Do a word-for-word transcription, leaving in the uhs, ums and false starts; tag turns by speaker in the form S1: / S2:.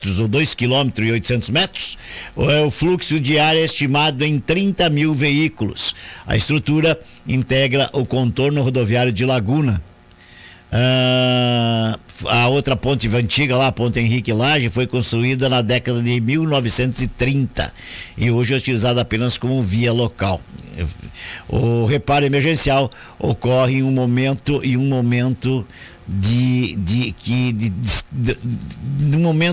S1: ou dois quilômetros e oitocentos metros, o fluxo diário é estimado em trinta mil veículos. A estrutura integra o contorno rodoviário de Laguna. Ah, a outra ponte antiga lá, a Ponte Henrique Lage, foi construída na década de mil novecentos e trinta e hoje é utilizada apenas como via local. O reparo emergencial ocorre em um momento em um momento de de que de, de, de, de, de, de um momento